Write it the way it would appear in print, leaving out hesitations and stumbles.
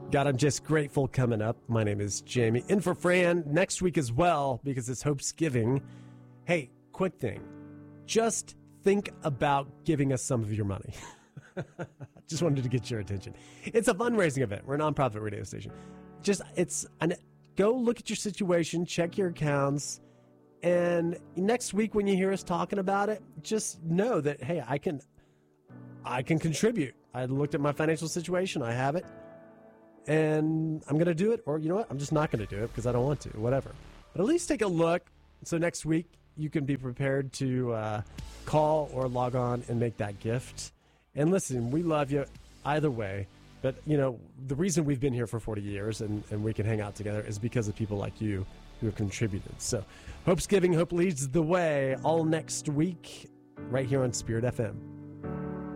God, I'm just grateful coming up. My name is Jamie. In for Fran next week as well because it's Hopesgiving. Hey, quick thing. Just think about giving us some of your money. Just wanted to get your attention. It's a fundraising event. We're a nonprofit radio station. Go look at your situation, check your accounts, and next week when you hear us talking about it, just know that, hey, I can contribute. I looked at my financial situation. I have it. And I'm going to do it, or you know what? I'm just not going to do it because I don't want to, whatever. But at least take a look. So next week, you can be prepared to call or log on and make that gift. And listen, we love you either way. But, you know, the reason we've been here for 40 years and we can hang out together is because of people like you who have contributed. So Hopesgiving, Hope leads the way all next week right here on Spirit FM.